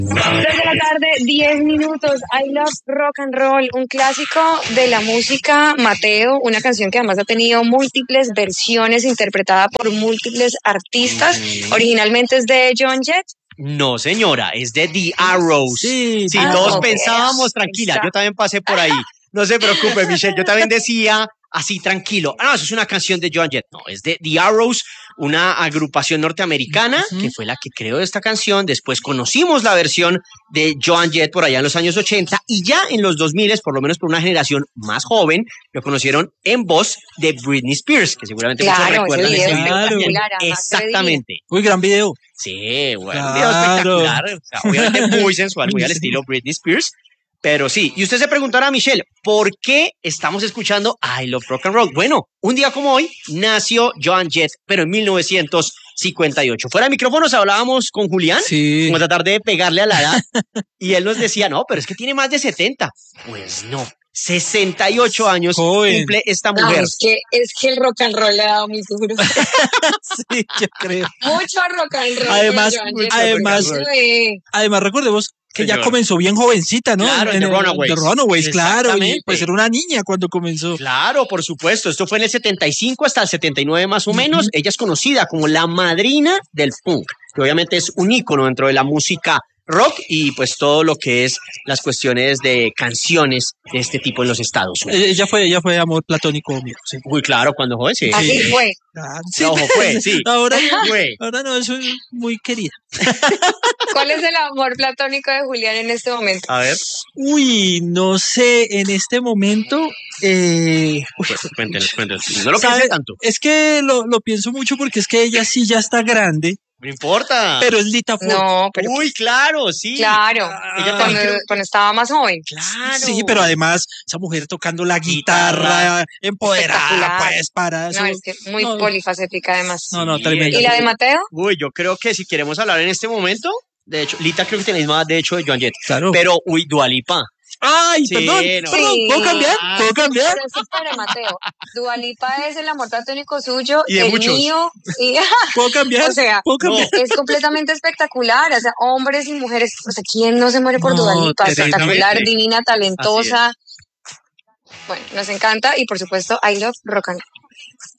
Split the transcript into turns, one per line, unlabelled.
2 de la tarde, 10 minutos. I Love Rock and Roll, un clásico de la música, Mateo, una canción que además ha tenido múltiples versiones interpretada por múltiples artistas. Originalmente es de Joan Jett.
No, señora, es de The Arrows.
Sí,
todos
ok.
pensábamos, tranquila, yo también pasé por ahí. No se preocupe, Michelle, yo también decía así tranquilo. No, eso es una canción de Joan Jett. No, es de The Arrows, una agrupación norteamericana que fue la que creó esta canción. Después conocimos la versión de Joan Jett por allá en los años 80 y ya en los 2000, por lo menos por una generación más joven, lo conocieron en voz de Britney Spears, que seguramente muchos recuerdan ese video.
claro.
Exactamente.
Muy gran video.
Sí, bueno,
Claro.
un video espectacular, o sea, obviamente muy sensual, muy al estilo Britney Spears, pero sí. Y usted se preguntará, Michelle, ¿por qué estamos escuchando I Love Rock and Roll? Bueno, un día como hoy nació Joan Jett, pero en 1958. Fuera de micrófonos hablábamos con Julián,
Sí.
como tratar de pegarle a la edad, y él nos decía, no, pero es que tiene más de 70. Pues no, 68 años
Joven.
cumple esta
No,
mujer.
es que el rock and roll le ha dado muy duro.
Sí, yo creo.
Mucho rock and roll.
Además,
para Joan Jett.
además,
Sí.
además recordemos que ya
Señor.
comenzó bien jovencita, ¿no?
Claro,
en
The Runaways.
The Runaways, claro. Y
Exactamente.
pues era una niña cuando comenzó.
Claro, por supuesto. Esto fue en el 75 hasta el 79 más o menos. Ella es conocida como la madrina del punk, que obviamente es un ícono dentro de la música rock y pues todo lo que es las cuestiones de canciones de este tipo en los Estados Unidos.
Ella fue amor platónico mío. Sí.
Muy claro, cuando joven, sí.
Así fue.
Ah,
No, fue, sí.
Ahora,
Fue.
ahora no, es muy querida.
¿Cuál es el amor platónico de Julián en este momento?
A ver,
Uy, no sé, en este momento.
pues, cuéntenos. No lo
¿sabe?
piense tanto.
Es que lo pienso mucho porque es que ella sí ya está grande,
No importa.
pero es Lita Ford.
No, pero
Uy, claro, sí.
claro.
Ella
Cuando,
también.
cuando estaba más joven.
Claro.
Sí, pero además, esa mujer tocando la guitarra, empoderada,
Espectacular.
pues, para eso.
No, es que muy
No.
polifacética además.
No,
Sí,
tremenda.
¿Y la de Mateo?
Uy, yo creo que si queremos hablar en este momento, de hecho, Lita creo que tiene más de hecho de Joan Jett.
Claro.
Pero, uy, Dua Lipa.
Ay,
Sí,
perdón,
no.
perdón,
Sí.
¿puedo cambiar? ¿Puedo cambiar?
Pero eso es para Mateo. Dua Lipa es el amor platónico suyo,
Y de
el
muchos.
mío. Y,
¿Puedo cambiar?
o sea,
¿Puedo cambiar?
es completamente espectacular. O sea, hombres y mujeres. O sea, ¿quién no se muere por
No,
Dua Lipa? Espectacular,
exactamente.
divina, talentosa. Bueno, nos encanta y por supuesto, I Love Rock and Roll.